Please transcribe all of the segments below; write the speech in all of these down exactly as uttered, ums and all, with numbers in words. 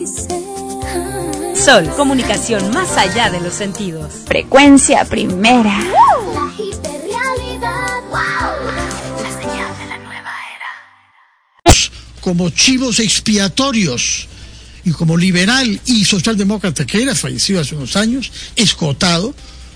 Sol, comunicación más allá de los sentidos. Frecuencia primera. La hiperrealidad. Wow. La señal de la nueva era. Como chivos expiatorios y como liberal y socialdemócrata que era, fallecido hace unos años, escotado,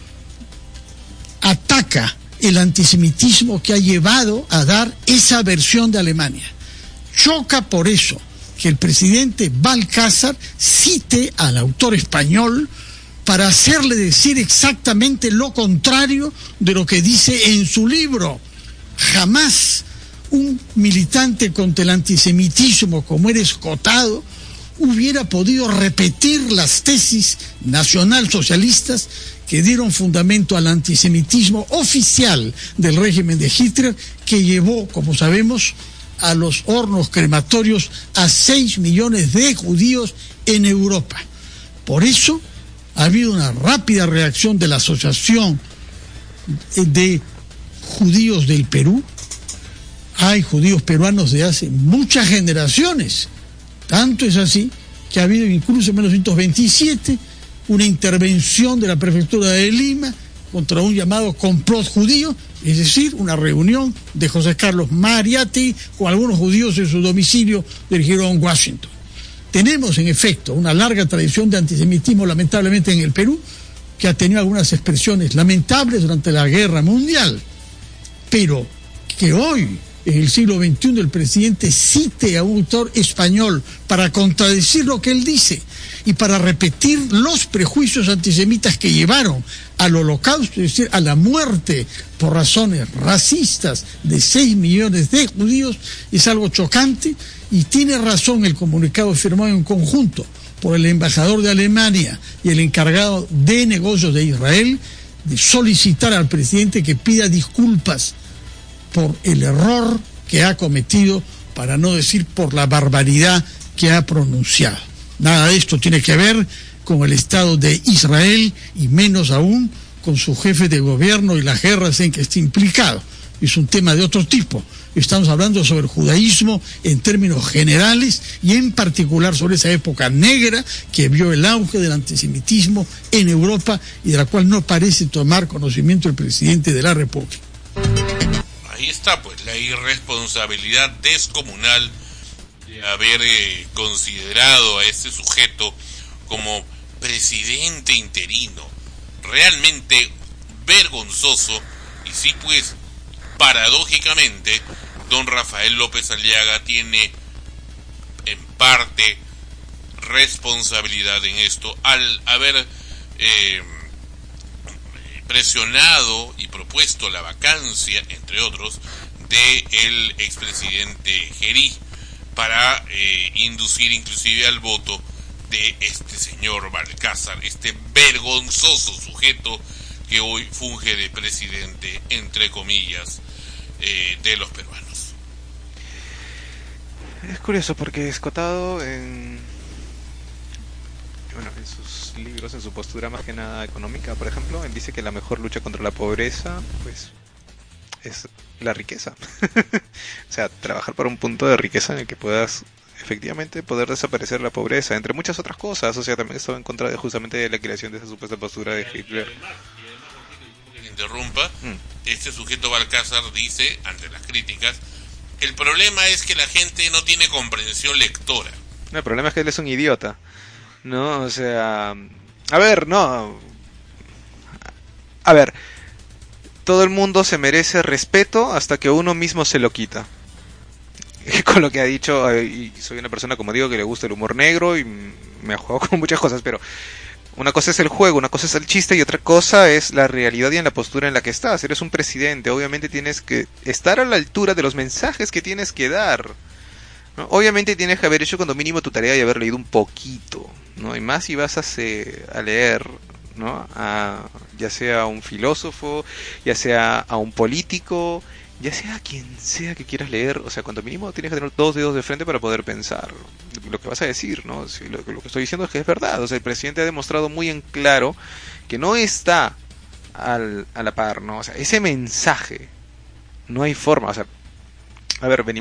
ataca el antisemitismo que ha llevado a dar esa versión de Alemania. Choca por eso que el presidente Balcázar cite al autor español para hacerle decir exactamente lo contrario de lo que dice en su libro. Jamás un militante contra el antisemitismo como era escotado hubiera podido repetir las tesis nacionalsocialistas que dieron fundamento al antisemitismo oficial del régimen de Hitler, que llevó, como sabemos, a los hornos crematorios a seis millones de judíos en Europa. Por eso ha habido una rápida reacción de la Asociación de Judíos del Perú. Hay judíos peruanos de hace muchas generaciones. Tanto es así que ha habido incluso en mil novecientos veintisiete una intervención de la prefectura de Lima contra un llamado complot judío, es decir, una reunión de José Carlos Mariátegui con algunos judíos en su domicilio dirigido a Washington. Tenemos, en efecto, una larga tradición de antisemitismo, lamentablemente, en el Perú, que ha tenido algunas expresiones lamentables durante la Guerra Mundial, pero que hoy, en el siglo veintiuno, el presidente cite a un autor español para contradecir lo que él dice y para repetir los prejuicios antisemitas que llevaron al holocausto, es decir, a la muerte por razones racistas de seis millones de judíos, es algo chocante, y tiene razón el comunicado firmado en conjunto por el embajador de Alemania y el encargado de negocios de Israel de solicitar al presidente que pida disculpas por el error que ha cometido, para no decir por la barbaridad que ha pronunciado. Nada de esto tiene que ver con el Estado de Israel y menos aún con su jefe de gobierno y las guerras en que está implicado. Es un tema de otro tipo. Estamos hablando sobre el judaísmo en términos generales y en particular sobre esa época negra que vio el auge del antisemitismo en Europa y de la cual no parece tomar conocimiento el presidente de la República. Ahí está, pues, la irresponsabilidad descomunal de haber eh, considerado a este sujeto como presidente interino. Realmente vergonzoso. Y sí, pues, paradójicamente, don Rafael López Aliaga tiene en parte responsabilidad en esto al haber eh, presionado y propuesto la vacancia, entre otros, de el expresidente Gerí para eh, inducir inclusive al voto de este señor Balcázar, este vergonzoso sujeto que hoy funge de presidente, entre comillas, eh, de los peruanos. Es curioso porque Escotado en, bueno, en sus libros, en su postura más que nada económica, por ejemplo, él dice que la mejor lucha contra la pobreza, pues, es la riqueza. O sea, trabajar para un punto de riqueza en el que puedas efectivamente poder desaparecer la pobreza, entre muchas otras cosas. O sea, también estaba en contra de justamente de la creación de esa supuesta postura de Hitler. Que interrumpa, mm. Este sujeto Balcázar dice, ante las críticas, el problema es que la gente no tiene comprensión lectora. No, el problema es que él es un idiota, ¿no? O sea, a ver, no, a ver, todo el mundo se merece respeto hasta que uno mismo se lo quita. Con lo que ha dicho, y soy una persona, como digo, que le gusta el humor negro y me ha jugado con muchas cosas, pero una cosa es el juego, una cosa es el chiste y otra cosa es la realidad y en la postura en la que estás. Eres un presidente, obviamente tienes que estar a la altura de los mensajes que tienes que dar, ¿no? Obviamente tienes que haber hecho cuando mínimo tu tarea y haber leído un poquito, ¿no? Y más si vas a, se, a leer, ¿no? A, ya sea a un filósofo, ya sea a un político, ya sea a quien sea que quieras leer, o sea, cuando mínimo tienes que tener dos dedos de frente para poder pensar lo que vas a decir, ¿no? Si lo, lo que estoy diciendo es que es verdad, o sea, el presidente ha demostrado muy en claro que no está al, a la par, ¿no? O sea, ese mensaje, no hay forma, o sea, a ver, venimos